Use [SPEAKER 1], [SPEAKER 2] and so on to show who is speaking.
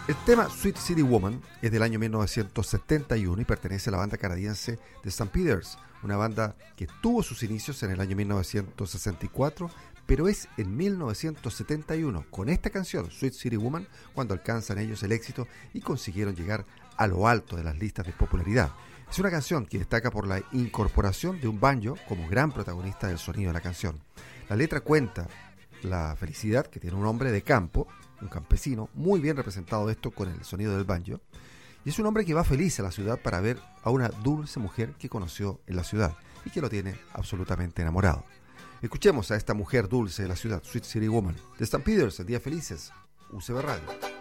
[SPEAKER 1] El tema Sweet City Woman es del año 1971 y pertenece a la banda canadiense The Stampeders, una banda que tuvo sus inicios en el año 1964, pero es en 1971, con esta canción, Sweet City Woman, cuando alcanzan ellos el éxito y consiguieron llegar a lo alto de las listas de popularidad. Es una canción que destaca por la incorporación de un banjo como gran protagonista del sonido de la canción. La letra cuenta la felicidad que tiene un hombre de campo, un campesino, muy bien representado esto con el sonido del banjo, y es un hombre que va feliz a la ciudad para ver a una dulce mujer que conoció en la ciudad y que lo tiene absolutamente enamorado. Escuchemos a esta mujer dulce de la ciudad, Sweet City Woman, de Stampeders, en Días Felices, UCB Radio.